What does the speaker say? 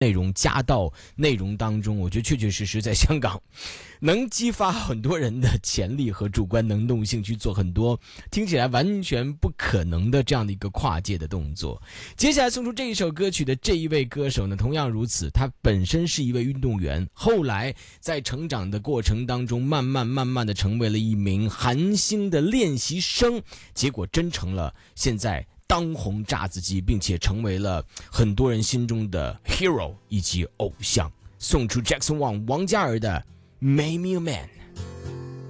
内容加到内容当中，我觉得确确实实在香港能激发很多人的潜力和主观能动性，去做很多听起来完全不可能的这样的一个跨界的动作。接下来送出这一首歌曲的这一位歌手呢，同样如此，他本身是一位运动员，后来在成长的过程当中慢慢的成为了一名韩星的练习生，结果真成了现在当红炸子鸡，并且成为了很多人心中的 hero 以及偶像。送出 Jackson Wang 王嘉尔的 Make Me a Man。